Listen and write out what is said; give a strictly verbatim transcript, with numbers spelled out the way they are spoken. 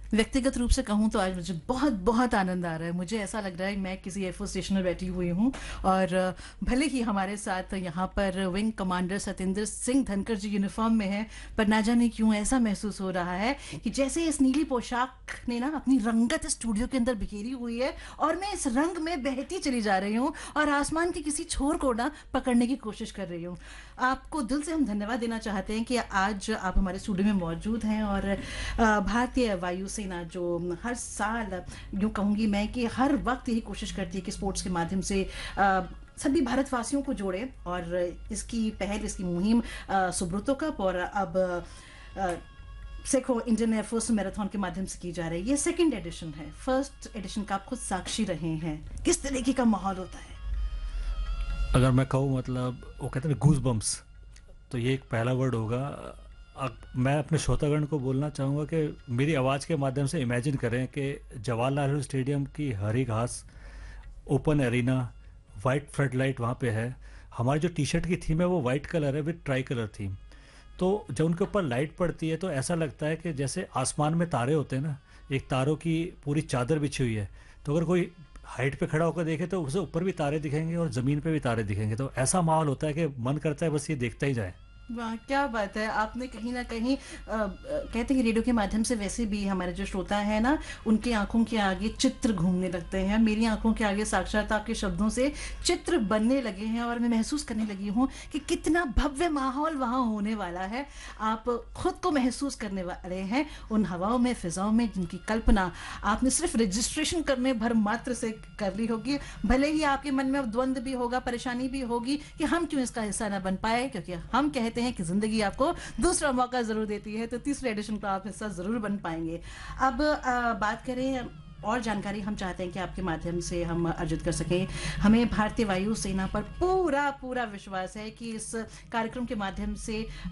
व्यक्तिगत रूप से कहूँ तो आज मुझे बहुत बहुत आनंद आ रहा है। मुझे ऐसा लग रहा है मैं किसी एयरफोर्स स्टेशन में बैठी हुई हूँ और अ, भले ही हमारे साथ यहाँ पर विंग कमांडर सत्येंद्र सिंह धनखड़ जी यूनिफॉर्म में हैं, पर ना जाने क्यों ऐसा महसूस हो रहा है कि जैसे इस नीली पोशाक ने ना अपनी रंगत स्टूडियो के अंदर बिखेरी हुई है और मैं इस रंग में बहती चली जा रही हूँ और आसमान के किसी छोर को ना पकड़ने की कोशिश कर रही हूँ। आपको दिल से हम धन्यवाद देना चाहते हैं कि आज आप हमारे स्टूडियो में मौजूद हैं और अ, भारतीय वायुसेना जो हर साल, यूँ कहूँगी मैं कि हर वक्त यही कोशिश करती है कि स्पोर्ट्स के माध्यम से अ, सभी भारतवासियों को जोड़े और इसकी पहल, इसकी मुहिम अ, सुब्रतो कप और अब अ, सेखो इंडियन एयरफोर्स मैराथन के माध्यम से की जा रही है। ये सेकंड एडिशन है। फर्स्ट एडिशन का आप खुद साक्षी रहे हैं, किस तरीके का माहौल होता है? अगर मैं कहूँ मतलब वो कहते हैं ना गूज बम्प्स, तो ये एक पहला वर्ड होगा। अब मैं अपने श्रोतागण को बोलना चाहूँगा कि मेरी आवाज़ के माध्यम से इमेजिन करें कि जवाहरलाल नेहरू स्टेडियम की हरी घास, open arena, white flood light वहाँ पे है। हमारी जो टी शर्ट की थीम है वो वाइट कलर है विद ट्राई कलर थीम। तो जब उनके ऊपर लाइट पड़ती है तो ऐसा लगता है कि जैसे आसमान में तारे होते हैं ना, एक तारों की पूरी चादर बिछी हुई है। तो अगर कोई हाइट पे खड़ा होकर देखे तो उसे ऊपर भी तारे दिखेंगे और ज़मीन पे भी तारे दिखेंगे। तो ऐसा माहौल होता है कि मन करता है बस ये देखता ही जाए। वाह, क्या बात है! आपने कहीं न कहीं अ, अ, कहते हैं कि रेडियो के माध्यम से वैसे भी हमारे जो श्रोता हैं ना, उनकी आँखों के आगे चित्र घूमने लगते हैं। मेरी आँखों के आगे साक्षात आपके शब्दों से चित्र बनने लगे हैं और मैं महसूस करने लगी हूँ कि कितना भव्य माहौल वहाँ होने वाला है। आप खुद को महसूस करने वाले हैं उन हवाओं में, फ़िज़ाओं में, जिनकी कल्पना आपने सिर्फ़ रजिस्ट्रेशन करने भर मात्र से कर ली होगी। भले ही आपके मन में अब द्वंद भी होगा, परेशानी भी होगी कि हम क्यों इसका हिस्सा ना बन पाए, क्योंकि हम कहते हैं कि जिंदगी आपको दूसरा मौका जरूर देती है, तो तीसरे एडिशन का आप हिस्सा जरूर बन पाएंगे। अब अ, बात करें और जानकारी हम चाहते हैं कि आपके माध्यम से हम अर्जित कर सकें। हमें भारतीय वायुसेना पर पूरा पूरा विश्वास है कि इस कार्यक्रम के माध्यम से